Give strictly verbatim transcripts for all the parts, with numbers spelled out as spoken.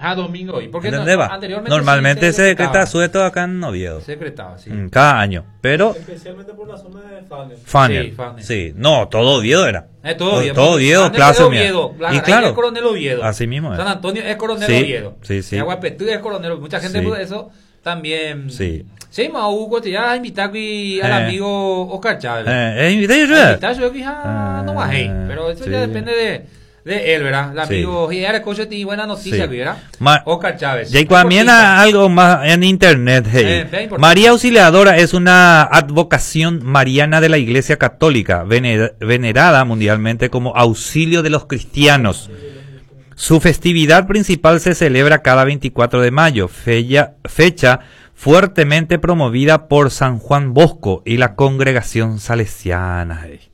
Ah, domingo hoy. Porque ¿Entendés, no, va? anteriormente Normalmente sí se decreta sueto acá en Oviedo. Se decretaba, sí. Mm, cada año. Pero. Especialmente por la zona de Fanel. Fanel. Sí, Fanel. Sí, no, todo Oviedo era. Es todo Oviedo. Todo Oviedo, Fanel clase es mía. Oviedo. La Y Garay claro. es Coronel Oviedo. Así mismo es. San Antonio es Coronel Sí, Oviedo. sí, sí. Y Aguapetú es Coronel. Mucha gente Sí. por eso también. Sí. Sí, ma Hugo te ya invitar aquí al Eh. amigo Oscar Chávez. Eh, eh, invité yo, Ah, ¿verdad? invitar yo aquí, ah, no más, hey. Pero eso sí. ya depende de, de él, ¿verdad? El Sí. amigo, y era coche y buena noticia, Sí. ¿verdad? Ma- Oscar Chávez. Y también Deportista. algo más en internet, hey. Eh, bien importante. María Auxiliadora es una advocación mariana de la Iglesia Católica, vener- venerada mundialmente como auxilio de los cristianos. Su festividad principal se celebra cada veinticuatro de mayo, fecha, fecha fuertemente promovida por San Juan Bosco y la congregación salesiana. hey.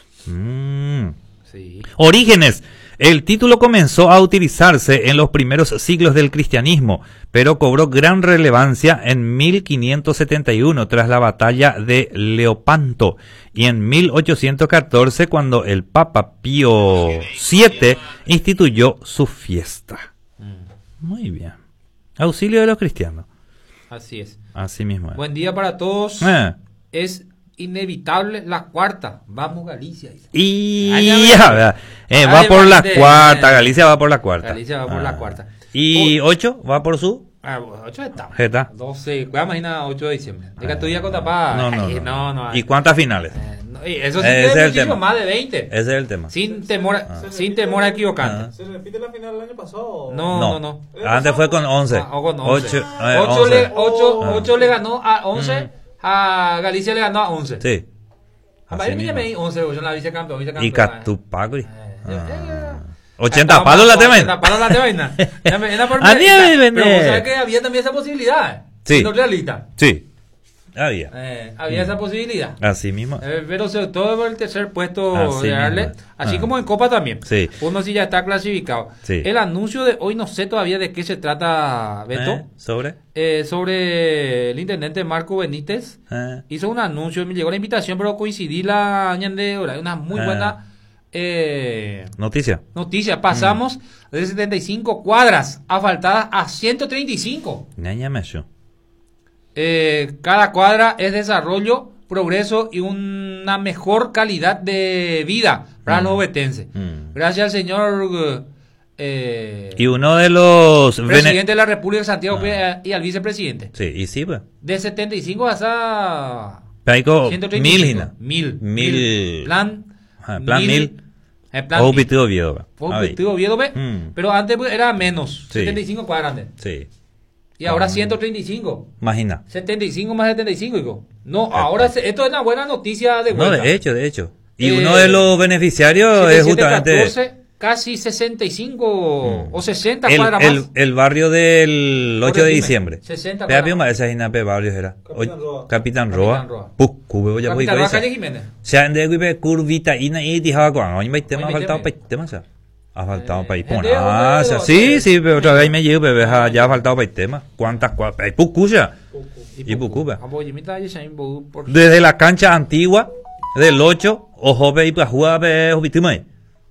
Mm. Sí. Orígenes. El título comenzó a utilizarse en los primeros siglos del cristianismo, pero cobró gran relevancia en mil quinientos setenta y uno tras la batalla de Leopanto y en mil ochocientos catorce cuando el Papa Pío séptimo instituyó su fiesta. Muy bien. Auxilio de los cristianos. Así es. Así mismo es. Buen día para todos. Eh. Es inevitable la cuarta. Vamos Galicia. dice. Y Ay, ya ya, ve. ¿verdad? Eh, Ay, va por la de- cuarta, Galicia va por la cuarta. Galicia va por Ah. la cuarta. Y ocho va por su Ah, bueno, ocho estamos. jeta. doce, voy a imaginar ocho de diciembre. Diga tú ya con tapá. No, no, Ay, no. no, no. ¿Y cuántas finales? Eh, no, y eso sí Ese tiene es el muchísimo tema. más de veinte. Ese es el tema. Sin temor, a- Ah. sin temor a equivocarte. Ah. ¿Se repite la final del año pasado? No, no, no. Antes fue con once. Ah, o con once. Ocho, eh, Ocho once. le, ocho, Ah. ocho le ganó a once, a Galicia le ganó a once. Sí. A Así Bayern mismo. me once, yo en la vicecampeón, vicecampeón. Y Catupacuri. Eh, eh, ochenta palos la tema. ochenta palos la tema. Era por A mí me Pero vende. vos sabés que había también esa posibilidad. Sí. Siendo realista. Sí. Había. Eh, había esa posibilidad. Así mismo. Eh, pero sobre todo por el tercer puesto Así de darle, mismo. así Ah. como en Copa también. Sí. Uno sí ya está clasificado. Sí. El anuncio de hoy no sé todavía de qué se trata, Beto. ¿Eh? ¿Sobre? Eh, sobre el intendente Marco Benítez. ¿Eh? Hizo un anuncio, me llegó la invitación, pero coincidí la ñande hora. Una muy Ah. buena eh, Noticia. noticia. Pasamos Mm. de setenta y cinco cuadras asfaltadas a ciento treinta y cinco. Ñañame yo. Eh, cada cuadra es desarrollo, progreso y una mejor calidad de vida para Mm. los ovetenses. Mm. Gracias al señor eh, Y uno de los bene- presidente de la República de Santiago Ah. y al vicepresidente. Sí, y sí, pues. De setenta y cinco hasta Paico, ciento treinta y cinco. mil, Gina. Mil. Mil. Plan. Ah, plan mil. El plan O mil. pitido Oviedo, va. Fue Ahí. Pitido Oviedo, ve. Mm. Pero antes pues, era menos. Sí. setenta y cinco cuadras antes. Sí. Y ahora Ah. ciento treinta y cinco. Imagina. setenta y cinco más setenta y cinco, hijo. No, ahora se- esto es una buena noticia de No, vuelta. de hecho, de hecho. Y Eh, uno de los beneficiarios setenta y es siete, justamente catorce, casi sesenta y cinco Mm. o sesenta el, cuadras el, más. el barrio del ocho de Corregime. diciembre. sesenta Pea cuadras pio más. ma esa hina pe barrios era. Capitán Oy- Roa. Capitán Capitán Roa. Roa. Puk, kube voy a Capitán voy Roa, con calle esa. Jiménez. Se han de guipe curvita ina y dijaba con hoy me tema Hoy me faltado teme. pa tema sa. Ha faltado Eh, pa el pon. de Ah, Oviedo, sa- sí, eh. sí, pero otra vez me llevo, pero ya ha faltado pa tema. ¿Cuántas cuadras? Hay pucuya. Y Pucuba. Ah, voy, imita a Yeshain Bodu por- Desde la cancha antigua del ocho, ojo ve y pa jugar pe obitimai.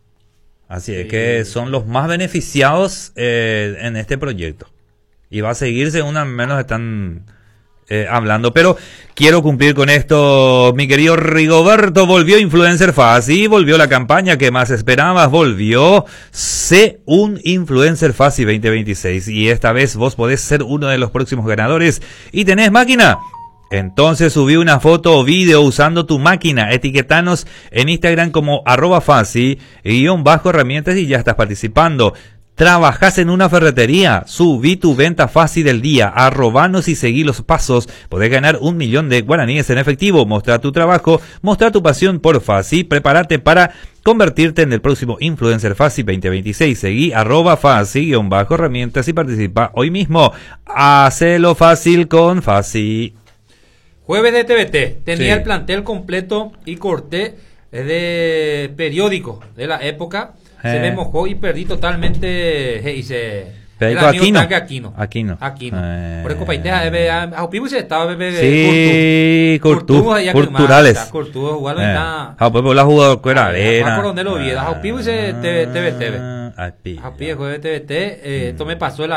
Así es Sí. que son los más beneficiados eh, en este proyecto. Y va a seguir según al menos están eh, hablando. Pero quiero cumplir con esto. Mi querido Rigoberto, volvió Influencer Fácil, volvió la campaña que más esperabas, volvió Sé un Influencer Fácil veinte veintiséis. Y esta vez vos podés ser uno de los próximos ganadores. ¿Y tenés máquina? Entonces subí una foto o video usando tu máquina, etiquetanos en Instagram como arroba fácil, guión bajo herramientas y ya estás participando. Trabajás en una ferretería, subí tu venta fácil del día, arrobanos y seguí los pasos, podés ganar un millón de guaraníes en efectivo, mostrar tu trabajo, mostrar tu pasión por fácil, prepárate para convertirte en el próximo Influencer Fácil veinte veintiséis, seguí arroba fácil, guión bajo herramientas y participa hoy mismo. Hacelo fácil con fácil. Jueves de T V T. Tenía Sí. el plantel completo y corté de periódico de la época. Se Eh. me mojó y perdí totalmente. eh, Y se. Perico el amigo Aquino. Tanque Aquino. Aquino. Aquino. Eh. Por eso, paiteja, bebé, a a Opibu se estaba bebé. Sí, Curtú. Curtú, allá que culturales. mata, Curtú, jugarlo Eh. en la. Ah, pues la jugador que era arena. Juan Coronel Oviedo. A Opibu se T V T. Ah, ay, pi. A Opibu, jueves de T V T. eh, Esto me pasó el